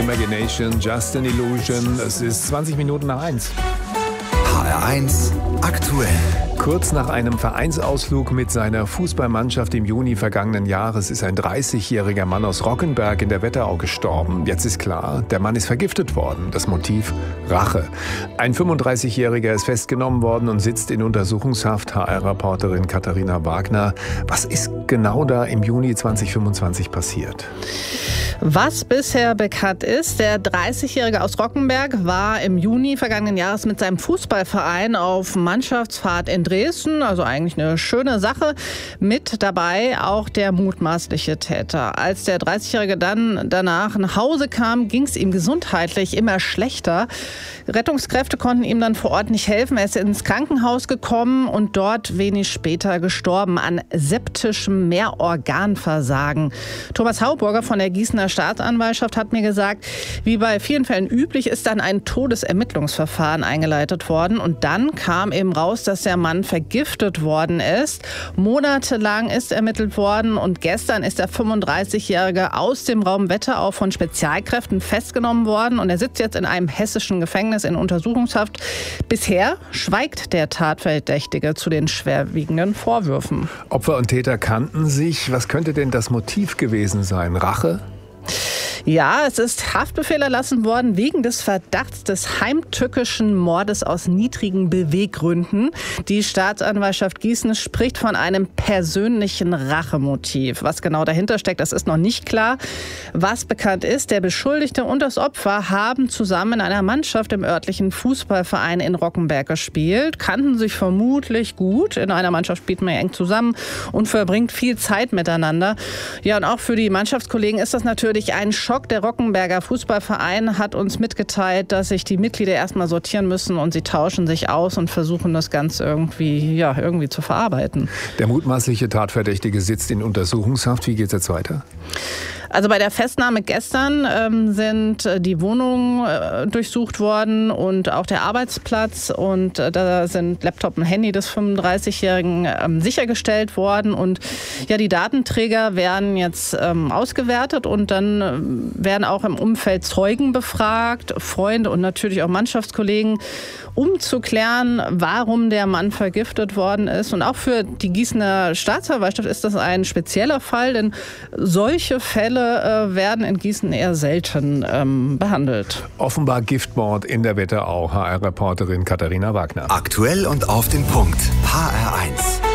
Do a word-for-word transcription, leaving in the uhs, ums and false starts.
Imagination, Just an Illusion. Es ist zwanzig Minuten nach eins. H R eins aktuell. Kurz nach einem Vereinsausflug mit seiner Fußballmannschaft im Juni vergangenen Jahres ist ein dreißigjähriger Mann aus Rockenberg in der Wetterau gestorben. Jetzt ist klar, der Mann ist vergiftet worden. Das Motiv Rache. Ein fünfunddreißigjähriger ist festgenommen worden und sitzt in Untersuchungshaft. H R-Reporterin Katharina Wagner. Was ist genau da im Juni zweitausendfünfundzwanzig passiert? Was bisher bekannt ist, der dreißigjährige aus Rockenberg war im Juni vergangenen Jahres mit seinem Fußballverein auf Mannschaftsfahrt in Dresden. Also eigentlich eine schöne Sache. Mit dabei auch der mutmaßliche Täter. Als der dreißigjährige dann danach nach Hause kam, ging es ihm gesundheitlich immer schlechter. Rettungskräfte konnten ihm dann vor Ort nicht helfen. Er ist ins Krankenhaus gekommen und dort wenig später gestorben an septischem Mehrorganversagen. Thomas Hauburger von der Gießener Staatsanwaltschaft hat mir gesagt, wie bei vielen Fällen üblich, ist dann ein Todesermittlungsverfahren eingeleitet worden. Und dann kam eben raus, dass der Mann vergiftet worden ist. Monatelang ist ermittelt worden und gestern ist der fünfunddreißigjährige aus dem Raum Wetterau von Spezialkräften festgenommen worden. Und er sitzt jetzt in einem hessischen Gefängnis in Untersuchungshaft. Bisher schweigt der Tatverdächtige zu den schwerwiegenden Vorwürfen. Opfer und Täter kannten sich. Was könnte denn das Motiv gewesen sein? Rache? Ja, es ist Haftbefehl erlassen worden wegen des Verdachts des heimtückischen Mordes aus niedrigen Beweggründen. Die Staatsanwaltschaft Gießen spricht von einem persönlichen Rachemotiv. Was genau dahinter steckt, das ist noch nicht klar. Was bekannt ist, der Beschuldigte und das Opfer haben zusammen in einer Mannschaft im örtlichen Fußballverein in Rockenberg gespielt, kannten sich vermutlich gut. In einer Mannschaft spielt man ja eng zusammen und verbringt viel Zeit miteinander. Ja, und auch für die Mannschaftskollegen ist das natürlich ein Schock. Der Rockenberger Fußballverein hat uns mitgeteilt, dass sich die Mitglieder erstmal sortieren müssen und sie tauschen sich aus und versuchen das Ganze irgendwie, ja, irgendwie zu verarbeiten. Der mutmaßliche Tatverdächtige sitzt in Untersuchungshaft. Wie geht es jetzt weiter? Also bei der Festnahme gestern ähm, sind äh, die Wohnungen äh, durchsucht worden und auch der Arbeitsplatz. Und äh, da sind Laptop und Handy des fünfunddreißigjährigen ähm, sichergestellt worden. Und ja, die Datenträger werden jetzt ähm, ausgewertet und dann äh, werden auch im Umfeld Zeugen befragt, Freunde und natürlich auch Mannschaftskollegen, um zu klären, warum der Mann vergiftet worden ist. Und auch für die Gießener Staatsanwaltschaft ist das ein spezieller Fall, denn solche Fälle werden in Gießen eher selten ähm, behandelt. Offenbar Giftmord in der Wetterau. H R-Reporterin Katharina Wagner. Aktuell und auf den Punkt. H R eins.